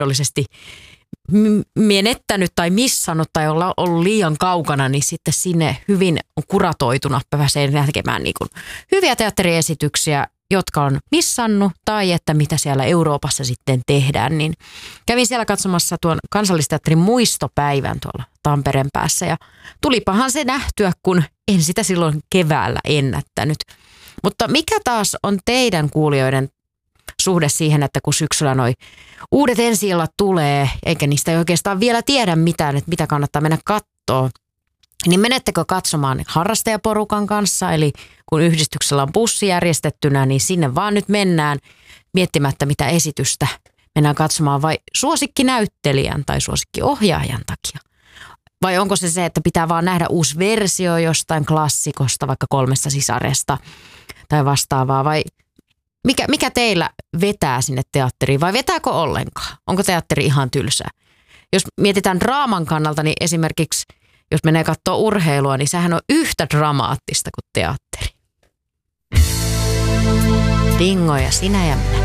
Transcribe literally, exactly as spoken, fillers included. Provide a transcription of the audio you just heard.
mahdollisesti menettänyt tai missannut tai olla ollut liian kaukana, niin sitten sinne hyvin kuratoituna pääsee näkemään niin kuin hyviä teatteriesityksiä, jotka on missannut tai että mitä siellä Euroopassa sitten tehdään. Niin kävin siellä katsomassa tuon Kansallisteatterin muistopäivän tuolla Tampereen päässä ja tulipahan se nähtyä, kun en sitä silloin keväällä ennättänyt. Mutta mikä taas on teidän kuulijoiden suhde siihen, että kun syksyllä noi uudet ensi-illat tulee, eikä niistä ei oikeastaan vielä tiedä mitään, että mitä kannattaa mennä katsoa, niin menettekö katsomaan harrastajaporukan kanssa, eli kun yhdistyksellä on bussi järjestettynä, niin sinne vaan nyt mennään miettimättä mitä esitystä mennään katsomaan, vai suosikkinäyttelijän tai suosikkiohjaajan takia? Vai onko se se, että pitää vaan nähdä uusi versio jostain klassikosta, vaikka Kolmesta sisaresta tai vastaavaa, vai mikä, mikä teillä vetää sinne teatteriin, vai vetääkö ollenkaan? Onko teatteri ihan tylsää? Jos mietitään draaman kannalta, niin esimerkiksi jos menee katsoa urheilua, niin sehän on yhtä dramaattista kuin teatteri. Bingo ja sinä ja minä.